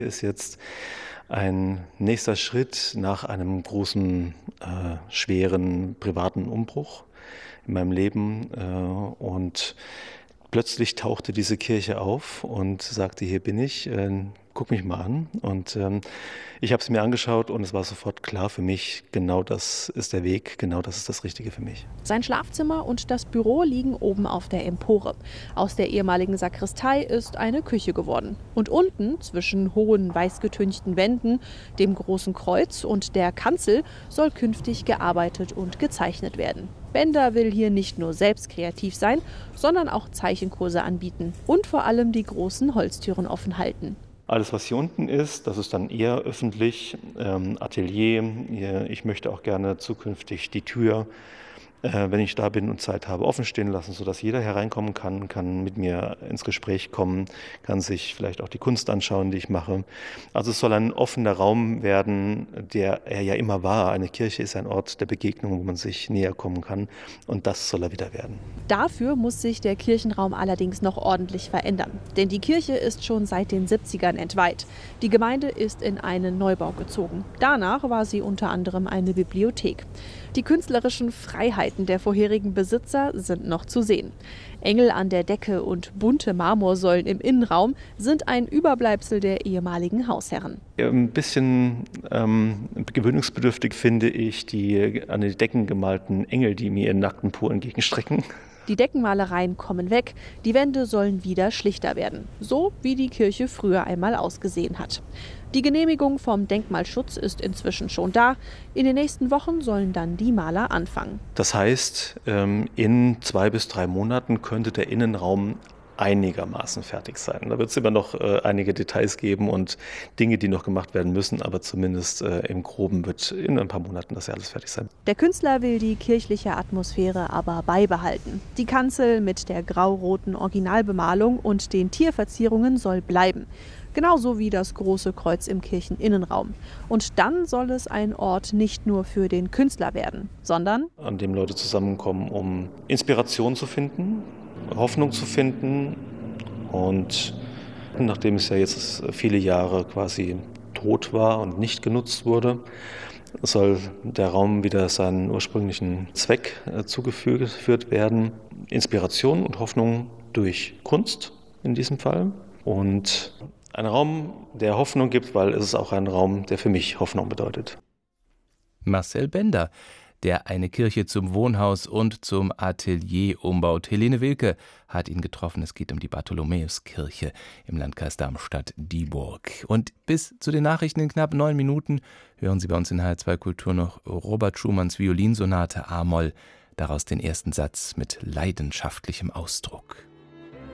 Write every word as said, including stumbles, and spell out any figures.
Ist jetzt ein nächster Schritt nach einem großen, äh, schweren privaten Umbruch in meinem Leben. Äh, und plötzlich tauchte diese Kirche auf und sagte: „Hier bin ich, äh, guck mich mal an." Und ähm, ich habe es mir angeschaut und es war sofort klar für mich, genau das ist der Weg, genau das ist das Richtige für mich. Sein Schlafzimmer und das Büro liegen oben auf der Empore. Aus der ehemaligen Sakristei ist eine Küche geworden. Und unten, zwischen hohen, weißgetünchten Wänden, dem großen Kreuz und der Kanzel, soll künftig gearbeitet und gezeichnet werden. Bender will hier nicht nur selbst kreativ sein, sondern auch Zeichenkurse anbieten und vor allem die großen Holztüren offen halten. Alles, was hier unten ist, das ist dann eher öffentlich, ähm, Atelier. Hier- Ich möchte auch gerne zukünftig die Tür, äh, wenn ich da bin und Zeit habe, offen stehen lassen, sodass jeder hereinkommen kann, kann mit mir ins Gespräch kommen, kann sich vielleicht auch die Kunst anschauen, die ich mache. Also es soll ein offener Raum werden, der er ja immer war. Eine Kirche ist ein Ort der Begegnung, wo man sich näher kommen kann, und das soll er wieder werden. Dafür muss sich der Kirchenraum allerdings noch ordentlich verändern. Denn die Kirche ist schon seit den siebzigern entweiht. Die Gemeinde ist in einen Neubau gezogen. Danach war sie unter anderem eine Bibliothek. Die künstlerischen Freiheiten der vorherigen Besitzer sind noch zu sehen. Engel an der Decke und bunte Marmorsäulen im Innenraum sind ein Überbleibsel der ehemaligen Hausherren. Ja, ein bisschen ähm, gewöhnungsbedürftig finde ich die an die Decken gemalten Engel, die mir ihren nackten Po entgegenstrecken. Die Deckenmalereien kommen weg, die Wände sollen wieder schlichter werden, so wie die Kirche früher einmal ausgesehen hat. Die Genehmigung vom Denkmalschutz ist inzwischen schon da. In den nächsten Wochen sollen dann die Maler anfangen. Das heißt, ähm, in zwei bis drei Monaten könnte der Innenraum einigermaßen fertig sein. Da wird es immer noch äh, einige Details geben und Dinge, die noch gemacht werden müssen, aber zumindest äh, im Groben wird in ein paar Monaten das ja alles fertig sein. Der Künstler will die kirchliche Atmosphäre aber beibehalten. Die Kanzel mit der grau-roten Originalbemalung und den Tierverzierungen soll bleiben. Genauso wie das große Kreuz im Kircheninnenraum. Und dann soll es ein Ort nicht nur für den Künstler werden, sondern An dem Leute zusammenkommen, um Inspiration zu finden, Hoffnung zu finden, und nachdem es ja jetzt viele Jahre quasi tot war und nicht genutzt wurde, soll der Raum wieder seinen ursprünglichen Zweck äh, zugeführt werden. Inspiration und Hoffnung durch Kunst in diesem Fall, und ein Raum, der Hoffnung gibt, weil es ist auch ein Raum, der für mich Hoffnung bedeutet. Marcel Bender, der eine Kirche zum Wohnhaus und zum Atelier umbaut. Helene Wilke hat ihn getroffen. Es geht um die Bartholomäuskirche im Landkreis Darmstadt-Dieburg. Und bis zu den Nachrichten in knapp neun Minuten hören Sie bei uns in H R zwei Kultur noch Robert Schumanns Violinsonate A-Moll, daraus den ersten Satz mit leidenschaftlichem Ausdruck.